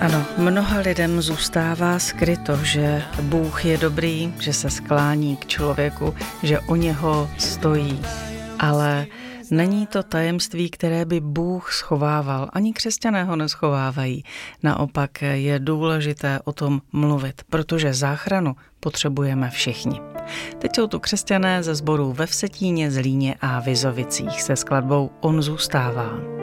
Ano, mnoha lidem zůstává skryto, že Bůh je dobrý, že se sklání k člověku, že o něho stojí. Ale není to tajemství, které by Bůh schovával. Ani křesťané ho neschovávají. Naopak je důležité o tom mluvit, protože záchranu potřebujeme všichni. Teď jsou tu křesťané ze sborů ve Vsetíně, Zlíně a Vizovicích se skladbou On zůstává.